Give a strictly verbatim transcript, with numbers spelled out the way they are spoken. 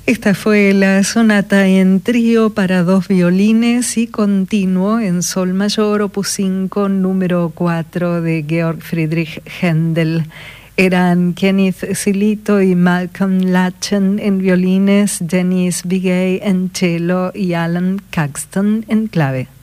Esta fue la sonata en trío para dos violines y continuo en sol mayor, opus cinco, número cuatro de Georg Friedrich Händel. Eran Kenneth Silito y Malcolm Latchen en violines, Dennis Bigay en cello y Alan Caxton en clave.